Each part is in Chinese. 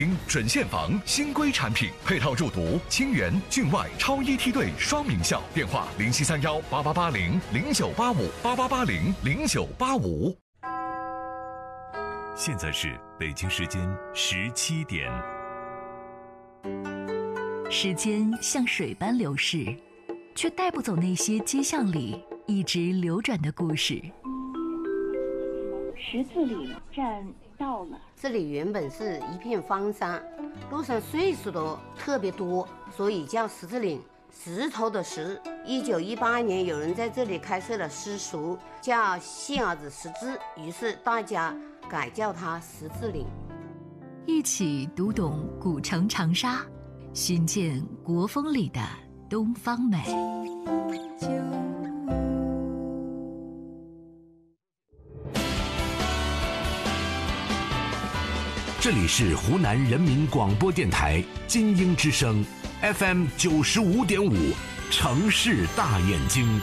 准现房新规产品，配套入读清源、郡外超一梯队双名校。电话07318880098588800985。 现在是北京时间17点。 时间像水般流逝，却带不走那些街巷里一直流转的故事。 十字岭站到了， 这里原本是一片荒山，路上岁数都特别多，所以叫十字岭。石头的石。1918年，有人在这里开设了私塾，叫线儿子十字，于是大家改叫它十字岭。 一起读懂古城长沙，寻见国风里的东方美。 这里是湖南人民广播电台金鹰之声 FM 95.5，城市大眼睛。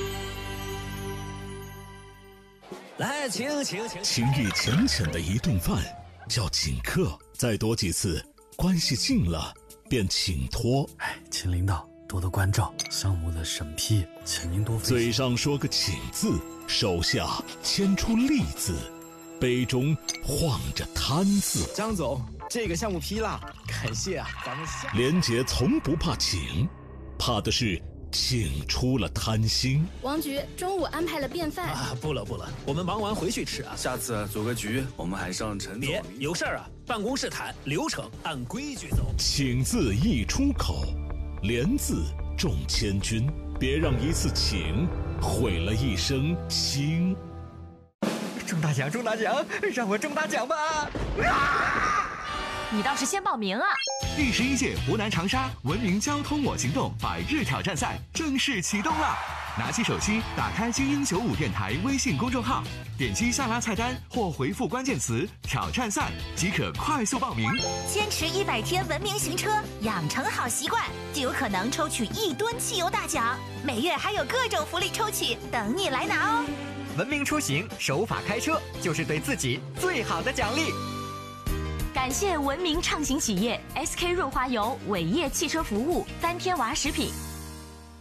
来，请。 情意浅浅的一顿饭叫请客，再多几次，关系近了便请托。 请领导多多关照，项目的审批，请您多费心。 嘴上说个请字，手下牵出利字，杯中晃着贪字。 张总，这个项目批了，感谢啊，咱们下。 连杰从不怕请，怕的是请出了贪心。 王局中午安排了便饭啊，不了，我们忙完回去吃啊。 下次组个局，我们还上陈总。 别有事儿啊，办公室谈，流程按规矩走。 请字一出口，连字中千军，别让一次请毁了一生情。 中大奖，让我中大奖吧！ 你倒是先报名啊！ 第11届湖南长沙文明交通我行动100日挑战赛正式启动了！拿起手机，打开金鹰95电台微信公众号，点击下拉菜单或回复关键词“挑战赛”即可快速报名。 坚持100天文明行车，养成好习惯，就有可能抽取1吨汽油大奖。每月还有各种福利抽取等你来拿哦！ 文明出行，守法开车，就是对自己最好的奖励。 感谢文明畅行企业 SK 润滑油、伟业汽车服务、3天娃食品。